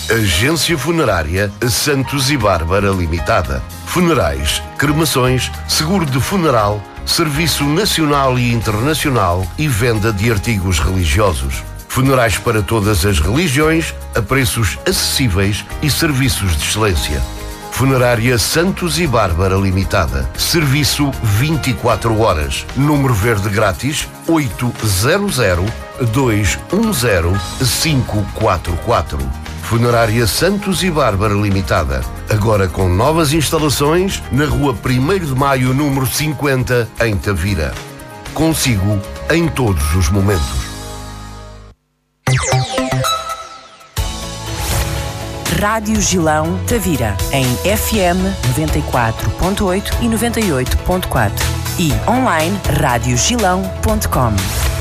Agência Funerária Santos e Bárbara Limitada. Funerais, cremações, seguro de funeral, serviço nacional e internacional e venda de artigos religiosos. Funerais para todas as religiões, a preços acessíveis e serviços de excelência. Funerária Santos e Bárbara Limitada. Serviço 24 horas. Número verde grátis 800-210-544. Funerária Santos e Bárbara Limitada. Agora com novas instalações na Rua 1º de Maio, número 50, em Tavira. Consigo em todos os momentos. Rádio Gilão Tavira, em FM 94.8 e 98.4 e online radiogilão.com.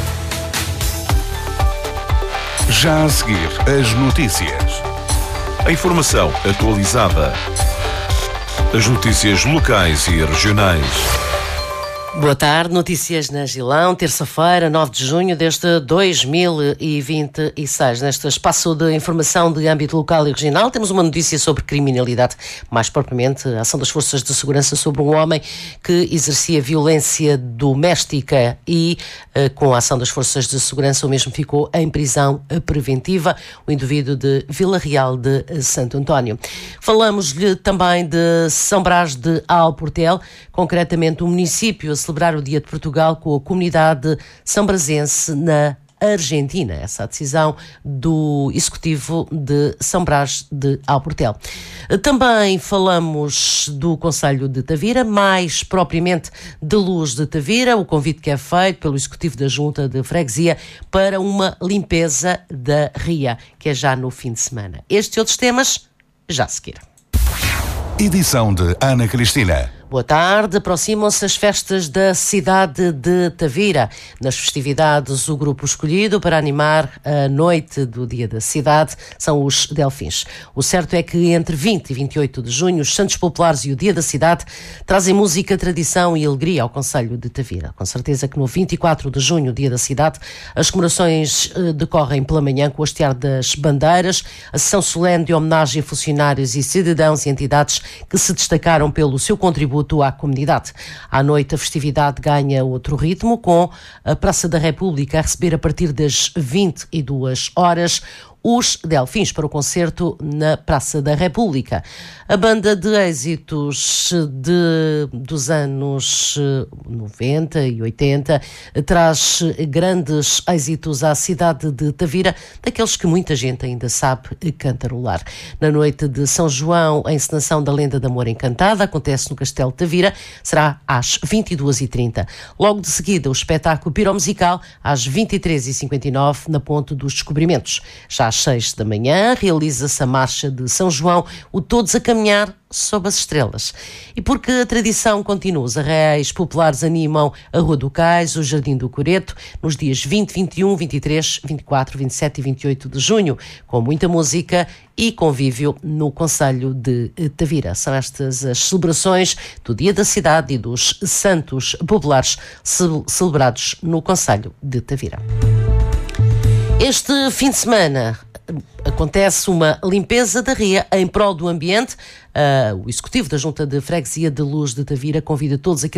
Já a seguir, as notícias. A informação atualizada. As notícias locais e regionais. Boa tarde, notícias na Gilão, terça-feira, 9 de junho deste 2026. Neste espaço de informação de âmbito local e regional, temos uma notícia sobre criminalidade, mais propriamente a ação das forças de segurança sobre um homem que exercia violência doméstica e, com a ação das forças de segurança, o mesmo ficou em prisão preventiva, o indivíduo de Vila Real de Santo António. Falamos-lhe também de São Brás de Alportel, concretamente o município a celebrar o Dia de Portugal com a comunidade sambrazense na Argentina. Essa é a decisão do Executivo de São Brás de Alportel. Também falamos do Concelho de Tavira, mais propriamente de Luz de Tavira, o convite que é feito pelo Executivo da Junta de Freguesia para uma limpeza da ria, que é já no fim de semana. Estes e outros temas, já a seguir. Edição de Ana Cristina. Boa tarde, aproximam-se as festas da cidade de Tavira. Nas festividades, o grupo escolhido para animar a noite do Dia da Cidade são os Delfins. O certo é que entre 20 e 28 de junho, os Santos Populares e o Dia da Cidade trazem música, tradição e alegria ao Concelho de Tavira. Com certeza que no 24 de junho, Dia da Cidade, as comemorações decorrem pela manhã com o hastear das bandeiras, a sessão solene de homenagem a funcionários e cidadãos e entidades que se destacaram pelo seu contributo à comunidade. À noite a festividade ganha outro ritmo, com a Praça da República a receber a partir das 22 horas os Delfins para o concerto na Praça da República. A banda de êxitos dos anos 90 e 80 traz grandes êxitos à cidade de Tavira, daqueles que muita gente ainda sabe cantarolar. Na noite de São João, a encenação da Lenda de Amor Encantada acontece no Castelo de Tavira, será às 22h30. Logo de seguida, o espetáculo piromusical às 23h59 na Ponte dos Descobrimentos. Já às 6 da manhã, realiza-se a Marcha de São João, o Todos a Caminhar sob as Estrelas. E porque a tradição continua, os arraiais populares animam a Rua do Cais, o Jardim do Coreto, nos dias 20, 21, 23, 24, 27 e 28 de junho, com muita música e convívio no Concelho de Tavira. São estas as celebrações do Dia da Cidade e dos Santos Populares celebrados no Concelho de Tavira. Este fim de semana acontece uma limpeza da ria em prol do ambiente. O Executivo da Junta de Freguesia de Luz de Tavira convida todos aqueles